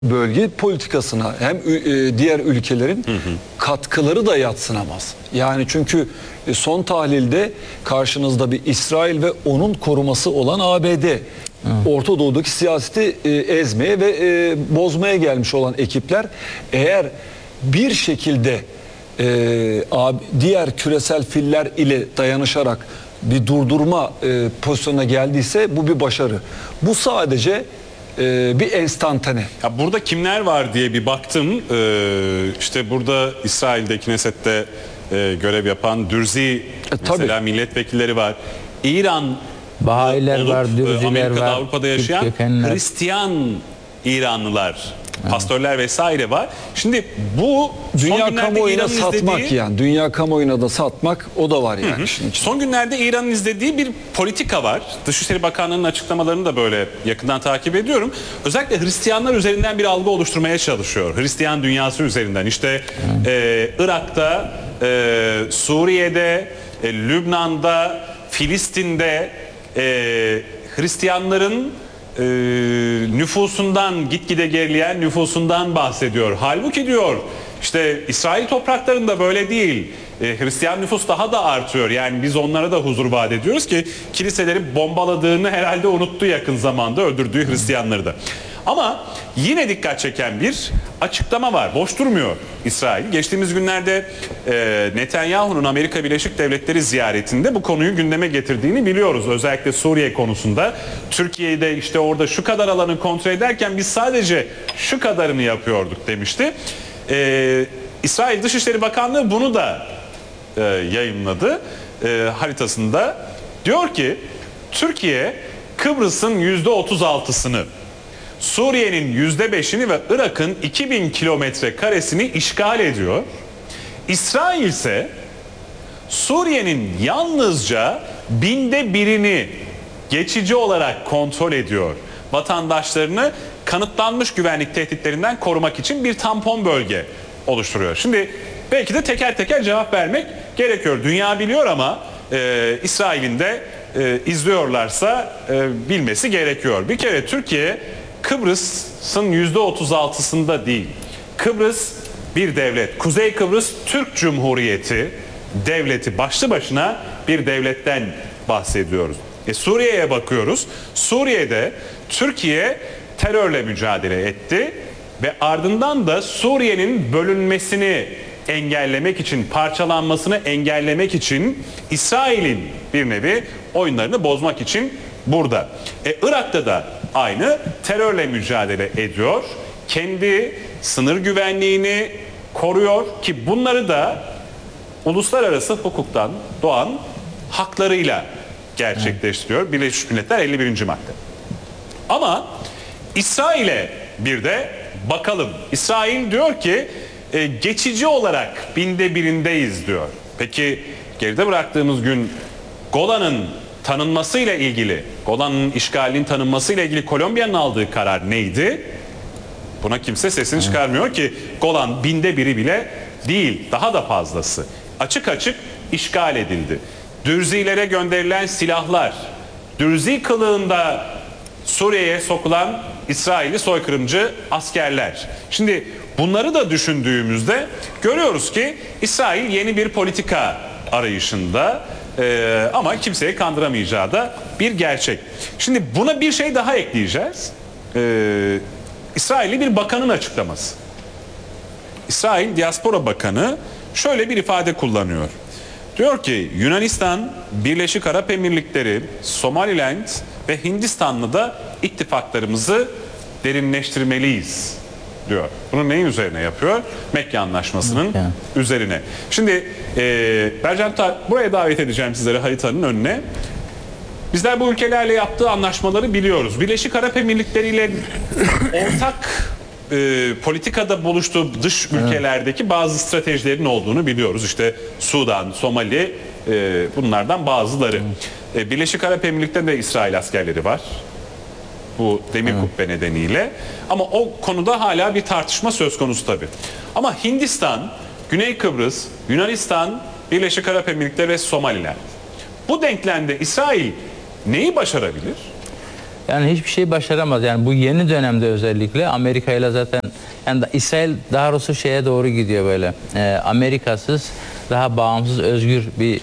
bölge politikasına hem diğer ülkelerin katkıları da yadsınamaz. Yani çünkü son tahlilde karşınızda bir İsrail ve onun koruması olan ABD. Orta Doğu'daki siyaseti ezmeye ve bozmaya gelmiş olan ekipler eğer bir şekilde diğer küresel filler ile dayanışarak bir durdurma pozisyonuna geldiyse bu bir başarı. Bu sadece bir enstantane. Ya burada kimler var diye bir baktım. İşte burada İsrail'de Knesset'te görev yapan Dürzi mesela milletvekilleri var. İran Bahayiler olup, var, Dürziler Amerika'da, var, Avrupa'da yaşayan Hristiyan İranlılar, pastörler vesaire var. Şimdi bu dünya kamuoyuna satmak yani. Dünya kamuoyuna da satmak o da var yani. Son günlerde İran'ın izlediği bir politika var. Dışişleri Bakanlığı'nın açıklamalarını da böyle yakından takip ediyorum. Özellikle Hristiyanlar üzerinden bir algı oluşturmaya çalışıyor. Hristiyan dünyası üzerinden. İşte Irak'ta, Suriye'de, Lübnan'da, Filistin'de Hristiyanların nüfusundan gitgide gerileyen nüfusundan bahsediyor. Halbuki diyor işte İsrail topraklarında böyle değil. Hristiyan nüfus daha da artıyor. Yani biz onlara da huzur vaat ediyoruz ki kiliseleri bombaladığını herhalde unuttu yakın zamanda, öldürdüğü Hristiyanları da. Ama yine dikkat çeken bir açıklama var. Boş durmuyor İsrail. Geçtiğimiz günlerde Netanyahu'nun Amerika Birleşik Devletleri ziyaretinde bu konuyu gündeme getirdiğini biliyoruz. Özellikle Suriye konusunda. Türkiye'de işte orada şu kadar alanı kontrol ederken biz sadece şu kadarını yapıyorduk demişti. İsrail Dışişleri Bakanlığı bunu da yayınladı haritasında. Diyor ki Türkiye Kıbrıs'ın %36'sını, Suriye'nin %5'ini ve Irak'ın 2000 kilometre karesini işgal ediyor. İsrail ise Suriye'nin yalnızca 1/1000'ini geçici olarak kontrol ediyor. Vatandaşlarını kanıtlanmış güvenlik tehditlerinden korumak için bir tampon bölge oluşturuyor. Şimdi belki de teker teker cevap vermek gerekiyor. Dünya biliyor ama İsrail'in de izliyorlarsa bilmesi gerekiyor. Bir kere Türkiye Kıbrıs'ın %36'sında değil. Kıbrıs bir devlet. Kuzey Kıbrıs Türk Cumhuriyeti devleti, başlı başına bir devletten bahsediyoruz. Suriye'ye bakıyoruz. Suriye'de Türkiye terörle mücadele etti ve ardından da Suriye'nin bölünmesini engellemek için, parçalanmasını engellemek için İsrail'in bir nevi oyunlarını bozmak için burada. Irak'ta da aynı terörle mücadele ediyor. Kendi sınır güvenliğini koruyor ki bunları da uluslararası hukuktan doğan haklarıyla gerçekleştiriyor. Birleşmiş Milletler 51. madde. Ama İsrail'e bir de bakalım. İsrail diyor ki geçici olarak 1/1000'indeyiz diyor. Peki geride bıraktığımız gün Golan'ın tanınmasıyla ilgili, Golan'ın işgalinin tanınmasıyla ilgili Kolombiya'nın aldığı karar neydi? Buna kimse sesini çıkarmıyor ki Golan 1/1000'i bile değil, daha da fazlası. Açık açık işgal edildi. Dürzilere gönderilen silahlar, Dürzi kılığında Suriye'ye sokulan İsrailli soykırımcı askerler. Şimdi bunları da düşündüğümüzde görüyoruz ki İsrail yeni bir politika arayışında ama kimseyi kandıramayacağı da bir gerçek. Şimdi buna bir şey daha ekleyeceğiz. İsrailli bir bakanın açıklaması. İsrail Diaspora Bakanı şöyle bir ifade kullanıyor. Diyor ki Yunanistan, Birleşik Arap Emirlikleri, Somaliland ve Hindistan'la da ittifaklarımızı derinleştirmeliyiz diyor. Bunu neyin üzerine yapıyor? Mekke Anlaşması'nın üzerine. Şimdi Bercan buraya davet edeceğim sizleri haritanın önüne. Bizler bu ülkelerle yaptığı anlaşmaları biliyoruz. Birleşik Arap Emirlikleri ile ortak politikada buluştuğu dış ülkelerdeki bazı stratejilerin olduğunu biliyoruz. İşte Sudan, Somali bunlardan bazıları. Birleşik Arap Emirlikleri'nde de İsrail askerleri var. Bu demir kubbe nedeniyle. Ama o konuda hala bir tartışma söz konusu tabii. Ama Hindistan, Güney Kıbrıs, Yunanistan, Birleşik Arap Emirlikleri ve Somaliland. Bu denklemde İsrail neyi başarabilir? Yani hiçbir şey başaramaz. Yani bu yeni dönemde özellikle Amerika ile zaten, yani İsrail daha doğrusu şeye doğru gidiyor böyle. Amerikasız, daha bağımsız, özgür bir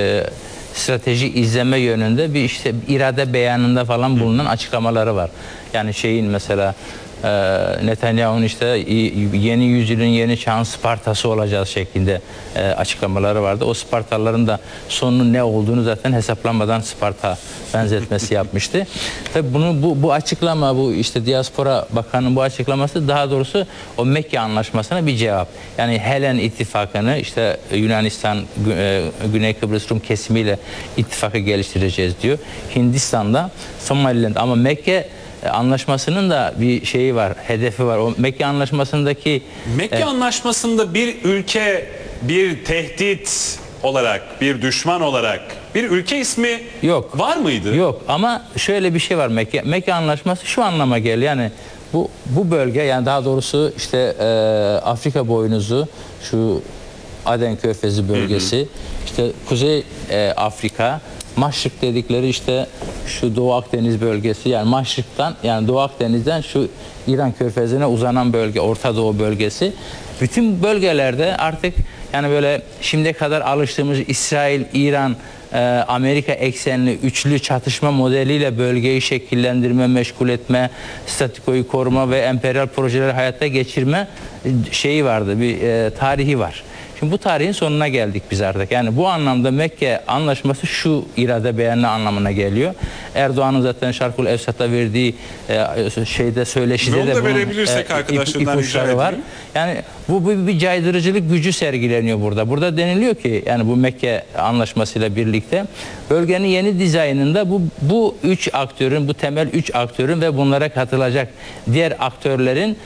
strateji izleme yönünde bir işte irade beyanında falan bulunan açıklamaları var. Yani şeyin mesela Netanyahu'nun işte yeni yüzyılın yeni çağın Spartası olacağız şeklinde açıklamaları vardı. O Spartalıların da sonunun ne olduğunu zaten hesaplanmadan Sparta benzetmesi yapmıştı. Tabii bu açıklama, bu işte Diaspora Bakanı'nın bu açıklaması daha doğrusu o Mekke Anlaşması'na bir cevap. Yani Helen ittifakını işte Yunanistan, Güney Kıbrıs Rum kesimiyle ittifakı geliştireceğiz diyor. Hindistan'da Somaliland, ama Mekke Anlaşması'nın da bir şeyi var, hedefi var. O Mekke Anlaşması'ndaki Anlaşması'nda bir ülke bir tehdit olarak, bir düşman olarak bir ülke ismi yok. Var mıydı? Yok, ama şöyle bir şey var. Mekke Anlaşması şu anlama geliyor. Yani bu bölge, yani daha doğrusu işte Afrika boynuzu, şu Aden Körfezi bölgesi, işte Kuzey Afrika, Maşrik dedikleri işte şu Doğu Akdeniz bölgesi, yani Maşrik'ten, yani Doğu Akdeniz'den şu İran Körfezi'ne uzanan bölge, Orta Doğu bölgesi. Bütün bölgelerde artık yani böyle şimdiye kadar alıştığımız İsrail, İran, Amerika eksenli üçlü çatışma modeliyle bölgeyi şekillendirme, meşgul etme, statikoyu koruma ve emperyal projeleri hayatta geçirme şeyi vardı, bir tarihi var. Şimdi bu tarihin sonuna geldik biz artık. Yani bu anlamda Mekke Anlaşması şu irade beyanı anlamına geliyor. Erdoğan'ın zaten Şarkul Evsat'a verdiği söyleşide de bunun ipuçları var. Yani bu bir caydırıcılık gücü sergileniyor burada. Burada deniliyor ki yani bu Mekke Anlaşması'yla birlikte bölgenin yeni dizaynında bu üç aktörün, bu temel üç aktörün ve bunlara katılacak diğer aktörlerin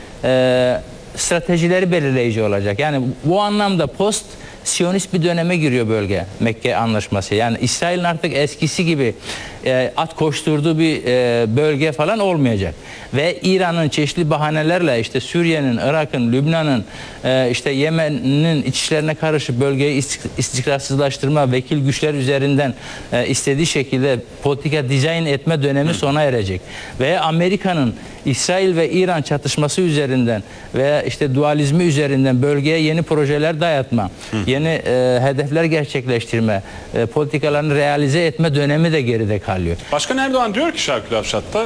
stratejileri belirleyici olacak. Yani bu anlamda post Siyonist bir döneme giriyor bölge, Mekke Anlaşması. Yani İsrail'in artık eskisi gibi at koşturduğu bir bölge falan olmayacak. Ve İran'ın çeşitli bahanelerle işte Suriye'nin, Irak'ın, Lübnan'ın, işte Yemen'in iç işlerine karışıp bölgeyi istikrarsızlaştırma, vekil güçler üzerinden istediği şekilde politika dizayn etme dönemi sona erecek. Ve Amerika'nın İsrail ve İran çatışması üzerinden veya işte dualizmi üzerinden bölgeye yeni projeler dayatma, yeni hedefler gerçekleştirme, politikalarını realize etme dönemi de geride kalıyor. Başkan Erdoğan diyor ki Şarkül Avşat'ta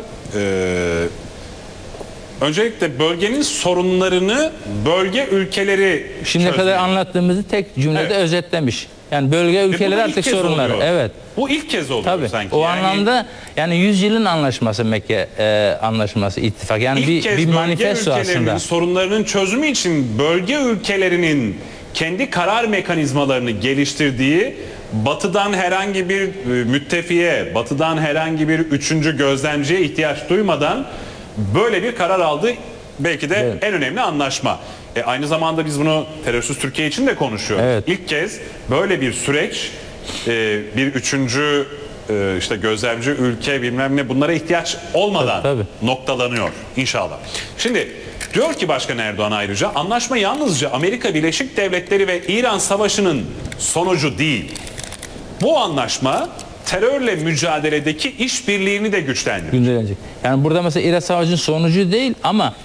öncelikle bölgenin sorunlarını bölge ülkeleri şimdiye kadar anlattığımızı tek cümlede özetlemiş. Yani bölge ülkeleri artık sorunları. Evet. Bu ilk kez oluyor tabii, sanki. O anlamda yani 100 yılın anlaşması Mekke Anlaşması, ittifak. Yani bir manifesto aslında. Sorunlarının çözümü için bölge ülkelerinin kendi karar mekanizmalarını geliştirdiği, Batı'dan herhangi bir müttefiye, Batı'dan herhangi bir üçüncü gözlemciye ihtiyaç duymadan böyle bir karar aldı. Belki de en önemli anlaşma. Aynı zamanda biz bunu terörsüz Türkiye için de konuşuyoruz. Evet. İlk kez böyle bir süreç, bir üçüncü işte gözlemci ülke bilmem ne, bunlara ihtiyaç olmadan noktalanıyor inşallah. Şimdi diyor ki Başkan Erdoğan ayrıca anlaşma yalnızca Amerika Birleşik Devletleri ve İran savaşının sonucu değil. Bu anlaşma terörle mücadeledeki işbirliğini de güçlendirecek. Yani burada mesela İran Savaşı'nın sonucu değil ama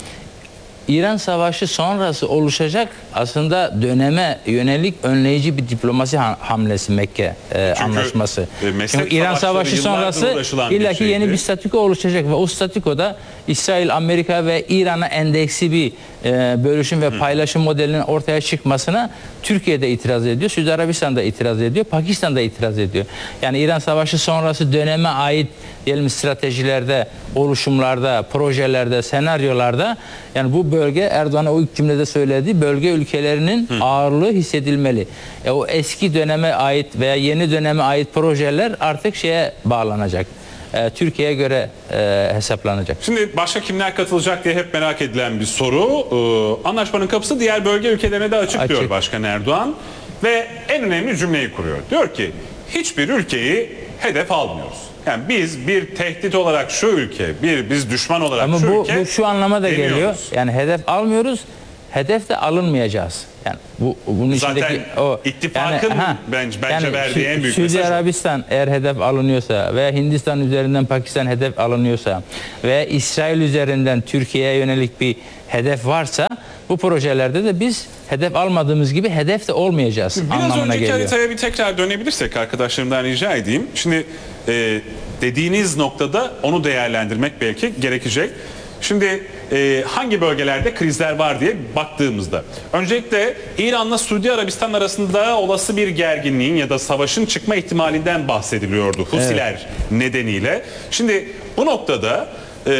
İran Savaşı sonrası oluşacak aslında döneme yönelik önleyici bir diplomasi hamlesi Mekke Anlaşması. Çünkü İran Savaşı sonrası illaki yeni bir statüko oluşacak ve o statükoda İsrail, Amerika ve İran'a endeksi bir bölüşüm ve paylaşım modelinin ortaya çıkmasına Türkiye'de itiraz ediyor, Suudi Arabistan'da itiraz ediyor, Pakistan'da itiraz ediyor. Yani İran Savaşı sonrası döneme ait diyelim stratejilerde, oluşumlarda, projelerde, senaryolarda yani bu bölge Erdoğan'a o ilk cümlede söylediği bölge ülkelerinin ağırlığı hissedilmeli. O eski döneme ait veya yeni döneme ait projeler artık şeye bağlanacak. Türkiye'ye göre hesaplanacak. Şimdi başka kimler katılacak diye hep merak edilen bir soru. Anlaşmanın kapısı diğer bölge ülkelerine de açık diyor Başkan Erdoğan. Ve en önemli cümleyi kuruyor. Diyor ki hiçbir ülkeyi hedef almıyoruz. Yani biz bir tehdit olarak şu ülke, biz düşman olarak ama şu bu ülke şu anlama da geliyor. Yani hedef almıyoruz. hedef de alınmayacağız. Yani bunun Zaten içindeki o ittifakın bence verdiği en büyük Suudi mesaj o. Arabistan eğer hedef alınıyorsa veya Hindistan üzerinden Pakistan hedef alınıyorsa ve İsrail üzerinden Türkiye'ye yönelik bir hedef varsa bu projelerde de biz hedef almadığımız gibi hedef de olmayacağız Biraz anlamına önceki geliyor. haritaya bir tekrar dönebilirsek arkadaşlarımdan rica edeyim. Şimdi dediğiniz noktada onu değerlendirmek belki gerekecek. Şimdi hangi bölgelerde krizler var diye baktığımızda öncelikle İran'la Suudi Arabistan arasında olası bir gerginliğin ya da savaşın çıkma ihtimalinden bahsediliyordu Husiler nedeniyle. Şimdi bu noktada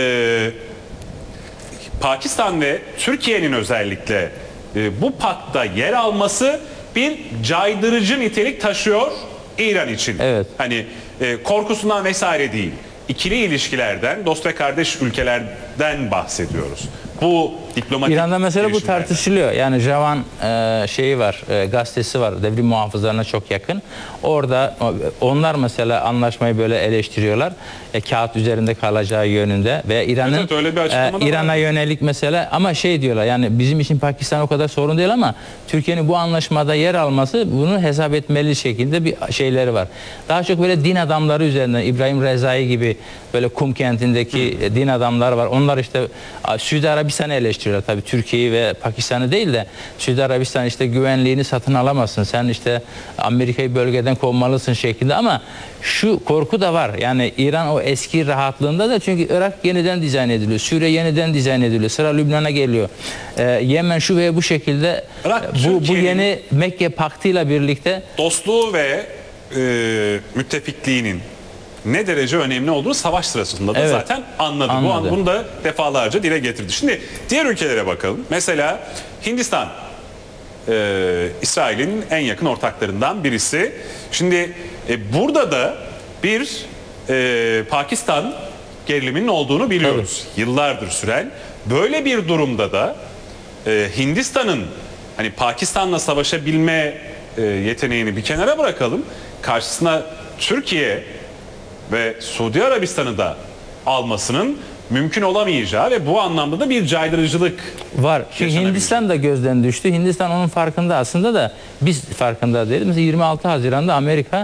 Pakistan ve Türkiye'nin özellikle bu pakta yer alması bir caydırıcı nitelik taşıyor İran için. Evet. Hani korkusundan vesaire değil. İkili ilişkilerden, dost ve kardeş ülkelerden bahsediyoruz. Bu diplomatik İran'da mesela bu girişimlerden. tartışılıyor. Yani Javan şeyi var, gazetesi var, devrim muhafızlarına çok yakın. Orada onlar mesela anlaşmayı böyle eleştiriyorlar. Kağıt üzerinde kalacağı yönünde ve İran'ın Evet, öyle bir açıklama da İran'a var. yönelik mesela ama şey diyorlar yani bizim için Pakistan o kadar sorun değil ama Türkiye'nin bu anlaşmada yer alması bunu hesap etmeli şekilde bir şeyleri var. Daha çok böyle din adamları üzerinden İbrahim Rezai gibi böyle Kum kentindeki din adamları var. Onlar işte Suudi Arabistan'ı eleştiriyorlar tabii Türkiye'yi ve Pakistan'ı değil de Suudi Arabistan işte güvenliğini satın alamazsın. Sen işte Amerika'yı bölgeden kovmalısın şeklinde ama şu korku da var. Yani İran o eski rahatlığında da çünkü Irak yeniden dizayn ediliyor. Suriye yeniden dizayn ediliyor. Sıra Lübnan'a geliyor. Yemen şu veya bu şekilde Irak, bu Türkiye'nin yeni Mekke paktıyla birlikte dostluğu ve müttefikliğinin ne derece önemli olduğunu savaş sırasında da Evet. zaten anladı. Anladı. Bunu da defalarca dile getirdi. Şimdi diğer ülkelere bakalım. Mesela Hindistan, İsrail'in en yakın ortaklarından birisi. Şimdi burada da bir Pakistan geriliminin olduğunu biliyoruz. Yıllardır süren. Böyle bir durumda da Hindistan'ın hani Pakistan'la savaşabilme yeteneğini bir kenara bırakalım. Karşısına Türkiye ve Suudi Arabistan'ı da almasının mümkün olamayacağı ve bu anlamda da bir caydırıcılık var. Çünkü yaşanabilecek. Hindistan da gözden düştü. Hindistan onun farkında aslında da biz farkında değiliz. Mesela 26 Haziran'da Amerika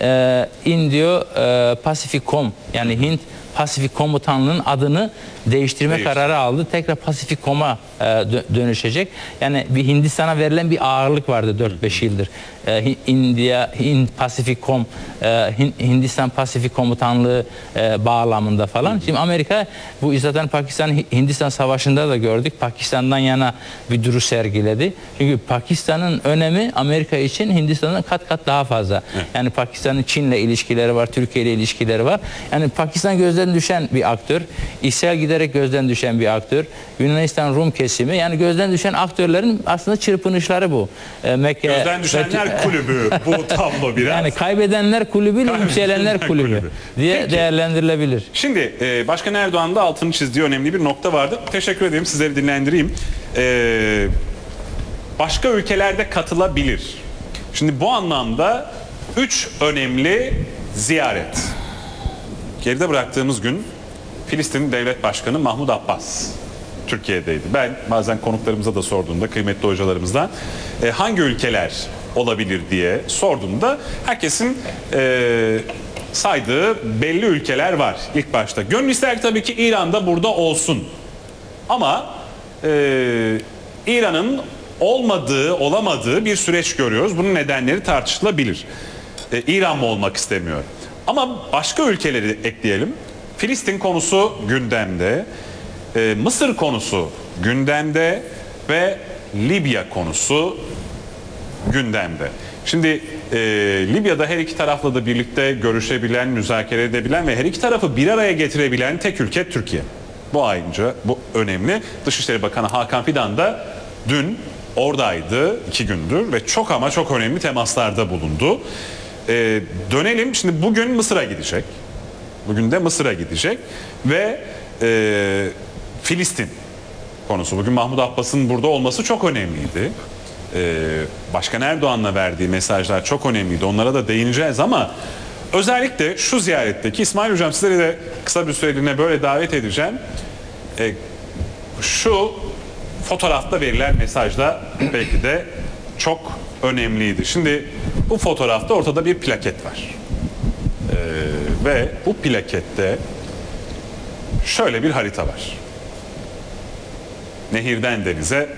Indo-Pacific.com yani Hint Pasifik Komutanlığı'nın adını değiştirme kararı aldı. Tekrar Pasifik.com'a dönüşecek. Yani bir Hindistan'a verilen bir ağırlık vardı 4-5 yıldır. Pasifik.com Hindistan Pasifik Komutanlığı bağlamında falan. Şimdi Amerika bu zaten Pakistan-Hindistan savaşında da gördük. Pakistan'dan yana bir duruş sergiledi. Çünkü Pakistan'ın önemi Amerika için Hindistan'dan kat kat daha fazla. Yani Pakistan'ın Çin'le ilişkileri var, Türkiye ile ilişkileri var. Yani Pakistan gözden düşen bir aktör. İsrail giderek gözden düşen bir aktör. Yunanistan Rum kesimi yani gözden düşen aktörlerin aslında çırpınışları bu. Mekke gözden düşenler kulübü bu tablo biraz. yani kaybedenler kulübü, yükselenler kulübü diye Peki. değerlendirilebilir. Şimdi Başkan Erdoğan'ın da altını çizdiği önemli bir nokta vardı. Teşekkür ederim, sizleri dinlendireyim. Başka ülkelerde katılabilir. Şimdi bu anlamda 3 önemli ziyaret. Geride bıraktığımız gün Filistin Devlet Başkanı Mahmut Abbas Türkiye'deydi. Ben bazen konuklarımıza da sorduğumda kıymetli hocalarımızdan hangi ülkeler olabilir diye sorduğumda herkesin saydığı belli ülkeler var ilk başta. Gönül ister tabii ki İran'da burada olsun. Ama İran'ın olamadığı bir süreç görüyoruz. Bunun nedenleri tartışılabilir. İran mı olmak istemiyor? Ama başka ülkeleri ekleyelim. Filistin konusu gündemde, Mısır konusu gündemde ve Libya konusu gündemde. Şimdi Libya'da her iki tarafla da birlikte görüşebilen, müzakere edebilen ve her iki tarafı bir araya getirebilen tek ülke Türkiye. Bu ayrıca bu önemli. Dışişleri Bakanı Hakan Fidan da dün oradaydı 2 gündür ve çok ama çok önemli temaslarda bulundu. Dönelim şimdi bugün Mısır'a gidecek. Bugün de Mısır'a gidecek ve Filistin konusu. Bugün Mahmut Abbas'ın burada olması çok önemliydi. Başkan Erdoğan'la verdiği mesajlar çok önemliydi. Onlara da değineceğiz ama özellikle şu ziyaretteki İsmail Hocam sizleri de kısa bir süreliğine böyle davet edeceğim. Şu fotoğrafta verilen mesaj da belki de çok önemliydi. Şimdi bu fotoğrafta ortada bir plaket var. Ve bu plakette şöyle bir harita var. Nehirden denize